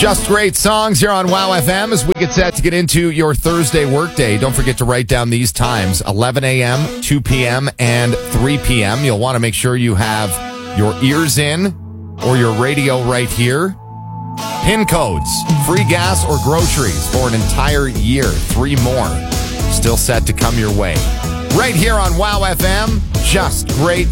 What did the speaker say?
Just great songs here on WOW FM as we get set to get into your Thursday workday. Don't forget to write down these times, 11 a.m., 2 p.m., and 3 p.m. You'll want to make sure you have your ears in or your radio right here. PIN codes, free gas or groceries for an entire year. 3 more still set to come your way. Right here on WOW FM, just great